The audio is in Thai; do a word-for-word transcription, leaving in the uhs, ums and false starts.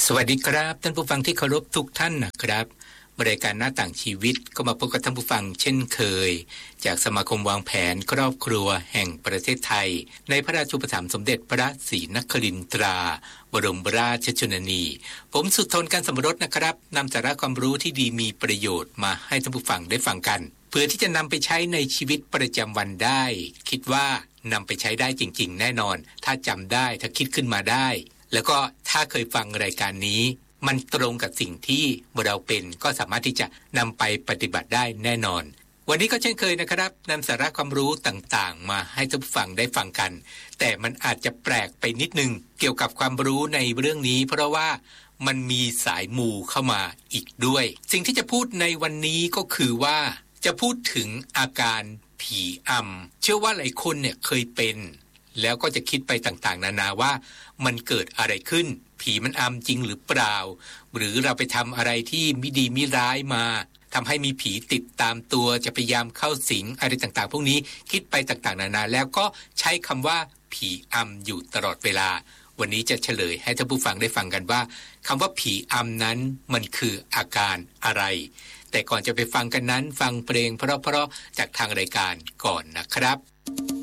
สวัสดีครับท่านผู้ฟังที่เคารพทุกท่านนะครับรายการหน้าต่างชีวิตก็มาพบกับท่านผู้ฟังเช่นเคยจากสมาคมวางแผนครอบครัวแห่งประเทศไทยในพระราชูปถัมภ์สมเด็จพระศรีนครินทราบรมราชชนนีผมสุทนการสมรสนะครับนำสาระความรู้ที่ดีมีประโยชน์มาให้ท่านผู้ฟังได้ฟังกันเพื่อที่จะนำไปใช้ในชีวิตประจำวันได้คิดว่านำไปใช้ได้จริงๆแน่นอนถ้าจำได้ถ้าคิดขึ้นมาได้แล้วก็ถ้าเคยฟังรายการนี้มันตรงกับสิ่งที่เราเป็นก็สามารถที่จะนำไปปฏิบัติได้แน่นอนวันนี้ก็เช่นเคยนะครับนำสาระความรู้ต่างๆมาให้ท่านผู้ฟังได้ฟังกันแต่มันอาจจะแปลกไปนิดนึงเกี่ยวกับความรู้ในเรื่องนี้เพราะว่ามันมีสายมูเข้ามาอีกด้วยสิ่งที่จะพูดในวันนี้ก็คือว่าจะพูดถึงอาการผีอำเชื่อว่าหลายคนเนี่ยเคยเป็นแล้วก็จะคิดไปต่างๆนานาว่ามันเกิดอะไรขึ้นผีมันอำจริงหรือเปล่าหรือเราไปทำอะไรที่ไม่ดีไม่ร้ายมาทำให้มีผีติดตามตัวจะพยายามเข้าสิงอะไรต่างๆพวกนี้คิดไปต่างๆนานาแล้วก็ใช้คำว่าผีอำอยู่ตลอดเวลาวันนี้จะเฉลยให้ท่านผู้ฟังได้ฟังกันว่าคำว่าผีอำนั้นมันคืออาการอะไรแต่ก่อนจะไปฟังกันนั้นฟังเพลงเพราะๆจากทางรายการก่อนนะครับ